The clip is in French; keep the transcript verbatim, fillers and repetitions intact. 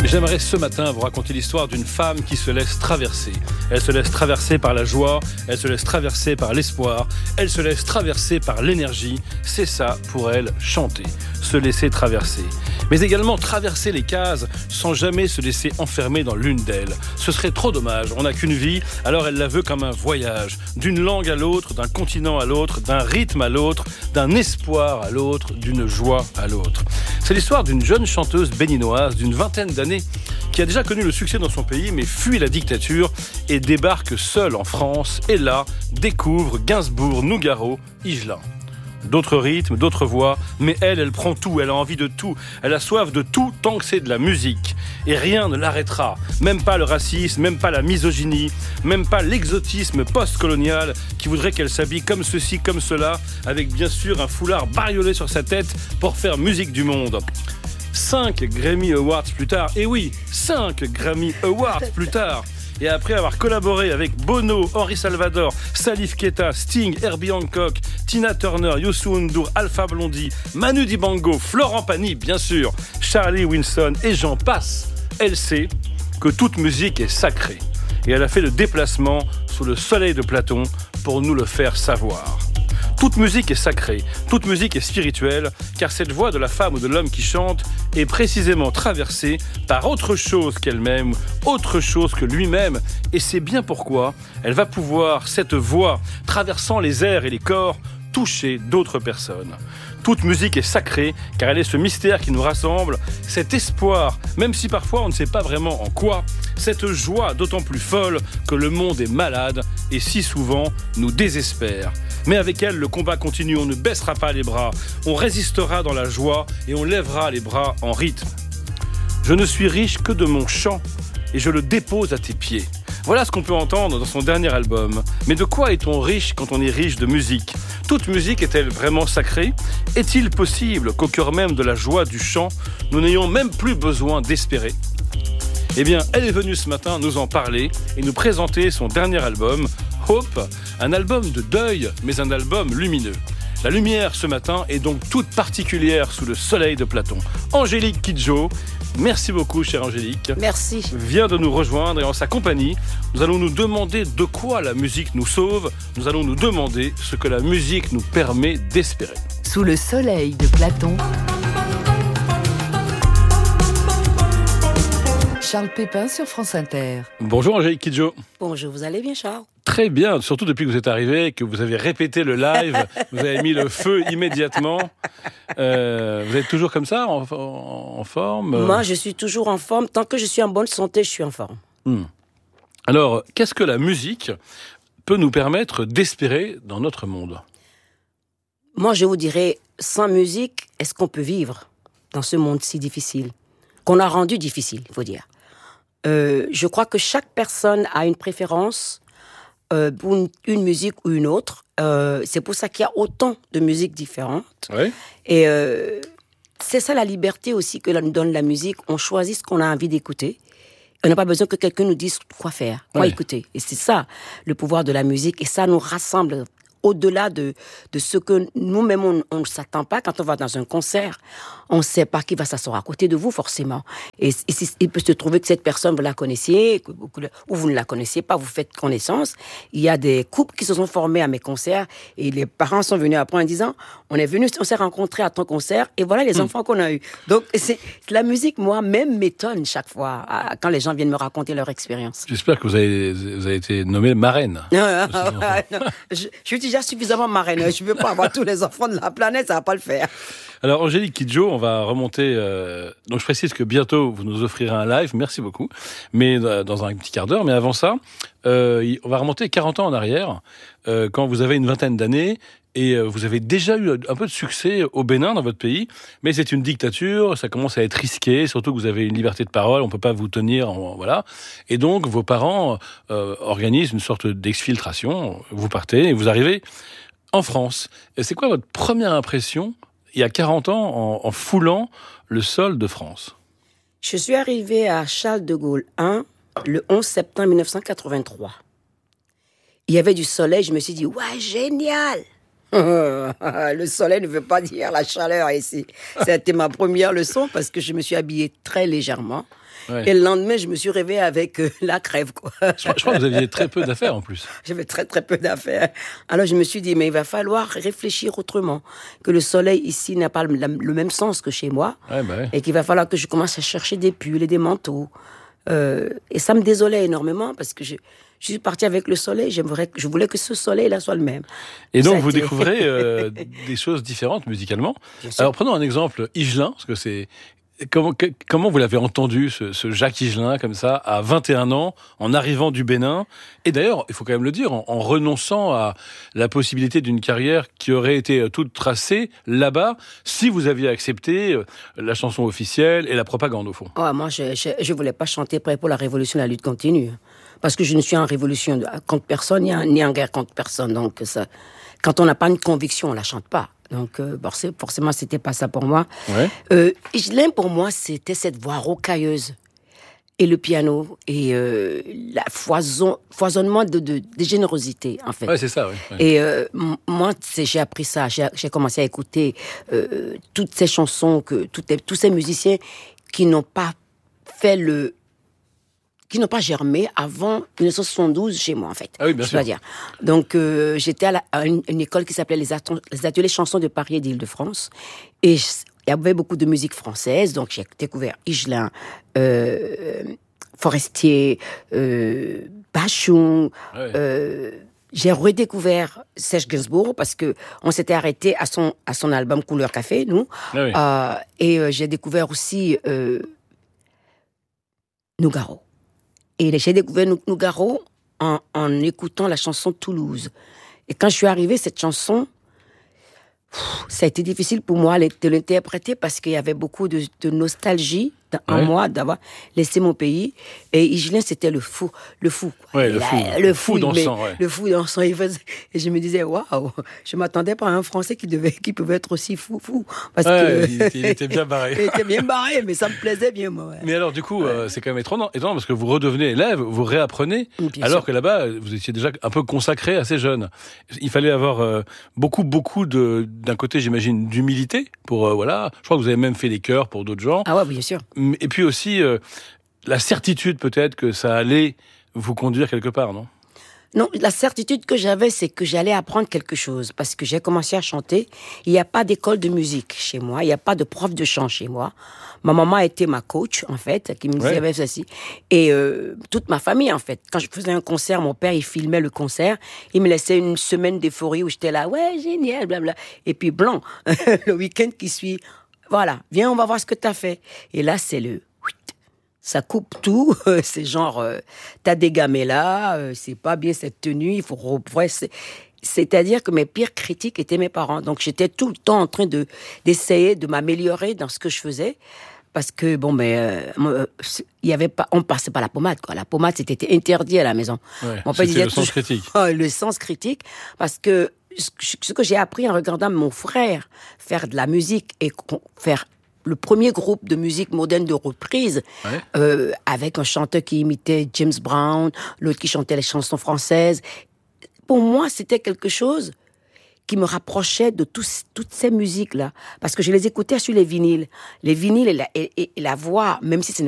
J'aimerais ce matin vous raconter l'histoire d'une femme qui se laisse traverser. Elle se laisse traverser par la joie, elle se laisse traverser par l'espoir, elle se laisse traverser par l'énergie. C'est ça pour elle, chanter, se laisser traverser. Mais également traverser les cases sans jamais se laisser enfermer dans l'une d'elles. Ce serait trop dommage, on n'a qu'une vie, alors elle la veut comme un voyage, d'une langue à l'autre, d'un continent à l'autre, d'un rythme à l'autre, d'un espoir à l'autre, d'une joie à l'autre. C'est l'histoire d'une jeune chanteuse béninoise d'une vingtaine d'années qui a déjà connu le succès dans son pays mais fuit la dictature et débarque seule en France et là découvre Gainsbourg, Nougaro, Higelin. D'autres rythmes, d'autres voix, mais elle, elle prend tout, elle a envie de tout, elle a soif de tout tant que c'est de la musique. Et rien ne l'arrêtera, même pas le racisme, même pas la misogynie, même pas l'exotisme post-colonial qui voudrait qu'elle s'habille comme ceci, comme cela, avec bien sûr un foulard bariolé sur sa tête pour faire musique du monde. Cinq Grammy Awards plus tard, et oui, cinq Grammy Awards plus tard, et après avoir collaboré avec Bono, Henri Salvador, Salif Keita, Sting, Herbie Hancock, Tina Turner, Youssou N'Dour, Alpha Blondy, Manu Dibango, Florent Pagny, bien sûr, Charlie Winston et j'en passe, elle sait que toute musique est sacrée. Et elle a fait le déplacement sous le soleil de Platon pour nous le faire savoir. Toute musique est sacrée, toute musique est spirituelle, car cette voix de la femme ou de l'homme qui chante est précisément traversée par autre chose qu'elle-même, autre chose que lui-même, et c'est bien pourquoi elle va pouvoir, cette voix, traversant les airs et les corps, toucher d'autres personnes. Toute musique est sacrée, car elle est ce mystère qui nous rassemble, cet espoir, même si parfois on ne sait pas vraiment en quoi, cette joie d'autant plus folle que le monde est malade et si souvent nous désespère. Mais avec elle, le combat continue, on ne baissera pas les bras, on résistera dans la joie et on lèvera les bras en rythme. Je ne suis riche que de mon chant et je le dépose à tes pieds. Voilà ce qu'on peut entendre dans son dernier album. Mais de quoi est-on riche quand on est riche de musique ? Toute musique est-elle vraiment sacrée ? Est-il possible qu'au cœur même de la joie du chant, nous n'ayons même plus besoin d'espérer ? Eh bien, elle est venue ce matin nous en parler et nous présenter son dernier album, Hope, un album de deuil, mais un album lumineux. La lumière ce matin est donc toute particulière sous le soleil de Platon. Angélique Kidjo, merci beaucoup, chère Angélique. Merci. Vient de nous rejoindre et en sa compagnie, nous allons nous demander de quoi la musique nous sauve. Nous allons nous demander ce que la musique nous permet d'espérer. Sous le soleil de Platon, Charles Pépin sur France Inter. Bonjour Angélique Kidjo. Bonjour, vous allez bien Charles ? Très bien, surtout depuis que vous êtes arrivé, que vous avez répété le live, vous avez mis le feu immédiatement. Euh, vous êtes toujours comme ça, en, en, en forme ? Moi, je suis toujours en forme. Tant que je suis en bonne santé, je suis en forme. Hmm. Alors, qu'est-ce que la musique peut nous permettre d'espérer dans notre monde ? Moi, je vous dirais, sans musique, est-ce qu'on peut vivre dans ce monde si difficile ? Qu'on a rendu difficile, il faut dire. Euh, je crois que chaque personne a une préférence euh, pour une, une musique ou une autre. Euh, c'est pour ça qu'il y a autant de musiques différentes. Oui. Et euh, c'est ça la liberté aussi que nous donne la musique. On choisit ce qu'on a envie d'écouter. On n'a pas besoin que quelqu'un nous dise quoi faire, quoi oui. écouter. Et c'est ça, le pouvoir de la musique. Et ça nous rassemble au-delà de, de ce que nous-mêmes, on ne s'attend pas. Quand on va dans un concert, on ne sait pas qui va s'asseoir à côté de vous, forcément. Et, et il peut se trouver que cette personne, vous la connaissiez, ou vous ne la connaissiez pas, vous faites connaissance. Il y a des couples qui se sont formés à mes concerts, et les parents sont venus après en disant, on est venus, on s'est rencontrés à ton concert, et voilà les mmh. enfants qu'on a eus. Donc, c'est, la musique, moi-même, m'étonne chaque fois, à, quand les gens viennent me raconter leur expérience. J'espère que vous avez, vous avez été nommée marraine. Non, non, non, je, je suis déjà suffisamment marraine. Je ne veux pas avoir tous les enfants de la planète, ça ne va pas le faire. Alors, Angélique Kidjo, on va remonter... Euh, donc, je précise que bientôt, vous nous offrirez un live. Merci beaucoup. Mais euh, dans un petit quart d'heure. Mais avant ça, euh, on va remonter quarante ans en arrière, euh, quand vous avez une vingtaine d'années et euh, vous avez déjà eu un peu de succès au Bénin, dans votre pays. Mais c'est une dictature, ça commence à être risqué, surtout que vous avez une liberté de parole, on ne peut pas vous tenir, en, voilà. Et donc, vos parents euh, organisent une sorte d'exfiltration. Vous partez et vous arrivez en France. Et c'est quoi votre première impression il y a quarante ans, en, en foulant le sol de France? Je suis arrivée à Charles de Gaulle un, le onze septembre mille neuf cent quatre-vingt-trois. Il y avait du soleil, je me suis dit, ouais, génial! Le soleil ne veut pas dire la chaleur ici. C'était ma première leçon parce que je me suis habillée très légèrement. Ouais. Et le lendemain, je me suis réveillée avec euh, la crève, quoi. Je, je crois que vous aviez très peu d'affaires en plus. J'avais très très peu d'affaires. Alors je me suis dit, mais il va falloir réfléchir autrement. Que le soleil ici n'a pas le, le même sens que chez moi. Ouais, bah ouais. Et qu'il va falloir que je commence à chercher des pulls et des manteaux. Euh, et ça me désolait énormément parce que je, je suis partie avec le soleil. J'aimerais, je voulais que ce soleil-là soit le même. Et donc, ça vous été... découvrez euh, des choses différentes musicalement. Alors, prenons un exemple, Higelin, parce que c'est... Comment, que, comment vous l'avez entendu, ce, ce Jacques Higelin, comme ça, à vingt et un ans, en arrivant du Bénin? Et d'ailleurs, il faut quand même le dire, en, en renonçant à la possibilité d'une carrière qui aurait été toute tracée là-bas, si vous aviez accepté la chanson officielle et la propagande, au fond. Oh, moi, je, je, je voulais pas chanter pour la révolution, la lutte continue. Parce que je ne suis en révolution contre personne, ni en, ni en guerre contre personne. Donc, ça, quand on n'a pas une conviction, on la chante pas. Donc, euh, forcément, c'était pas ça pour moi. Ouais. Euh, Higelin, pour moi, c'était cette voix rocailleuse. Et le piano, et euh, la foison, foisonnement de, de, de générosité, en fait. Ouais, c'est ça, oui. Ouais. Et euh, moi, c'est, j'ai appris ça. J'ai, j'ai commencé à écouter euh, toutes ces chansons, que, toutes les, tous ces musiciens qui n'ont pas fait le... qui n'ont pas germé avant dix-neuf cent soixante-douze chez moi, en fait. Ah oui, bien je sûr. dois dire. Donc, euh, j'étais à, la, à une, une école qui s'appelait les, Aton- les Ateliers Chansons de Paris et d'Île-de-France. Et il y avait beaucoup de musique française. Donc, j'ai découvert Higelin, euh, Forestier, euh, Bachung. Ah oui. Euh, j'ai redécouvert Serge Gainsbourg parce que on s'était arrêté à son, à son album Couleur Café, nous. Ah oui. Euh, et euh, j'ai découvert aussi euh, Nougaro. Et j'ai découvert Nougaro en, en écoutant la chanson Toulouse. Et quand je suis arrivée, cette chanson, pff, ça a été difficile pour moi de l'interpréter parce qu'il y avait beaucoup de, de nostalgie en ouais. moi d'avoir laissé mon pays. Et Higelin, c'était le fou, le fou. Quoi. Ouais, le, fou la, le le fou, fou dansant. Ouais. Le fou dansant. Et je me disais, waouh, je m'attendais pas à un Français qui devait, qui pouvait être aussi fou, fou. Parce ouais, que il, était, il était bien barré. Il était bien barré, mais ça me plaisait bien, moi. Ouais. Mais alors, du coup, ouais. euh, c'est quand même étonnant, étonnant parce que vous redevenez élève, vous réapprenez, bien alors sûr. Que là-bas, vous étiez déjà un peu consacré assez jeune. Il fallait avoir euh, beaucoup, beaucoup de, d'un côté, j'imagine, d'humilité pour, euh, voilà. Je crois que vous avez même fait des chœurs pour d'autres gens. Ah ouais, bien sûr. Et puis aussi, euh, la certitude peut-être que ça allait vous conduire quelque part, non ? Non, la certitude que j'avais, c'est que j'allais apprendre quelque chose. Parce que j'ai commencé à chanter. Il n'y a pas d'école de musique chez moi. Il n'y a pas de prof de chant chez moi. Ma maman était ma coach, en fait, qui me disait ouais. ceci. Et euh, toute ma famille, en fait. Quand je faisais un concert, mon père, il filmait le concert. Il me laissait une semaine d'euphorie où j'étais là, ouais, génial, blabla. Et puis, blanc, le week-end qui suit, voilà, viens, on va voir ce que t'as fait. Et là, c'est le... Ça coupe tout, c'est genre, euh, t'as dégamé là, euh, c'est pas bien cette tenue, il faut revoir. C'est... C'est-à-dire que mes pires critiques étaient mes parents. Donc j'étais tout le temps en train de, d'essayer de m'améliorer dans ce que je faisais. Parce que, bon, mais, euh, il y avait pas, on passait pas la pommade, quoi. La pommade, c'était interdit à la maison. Ouais, Mon père disait le sens critique. Oh, le sens critique. Parce que ce que j'ai appris en regardant mon frère faire de la musique et faire le premier groupe de musique moderne de reprise, ouais. euh, avec un chanteur qui imitait James Brown, l'autre qui chantait les chansons françaises. Pour moi, c'était quelque chose qui me rapprochait de tous, toutes ces musiques-là. Parce que je les écoutais sur les vinyles. Les vinyles et la, et, et la voix, même si ce n'est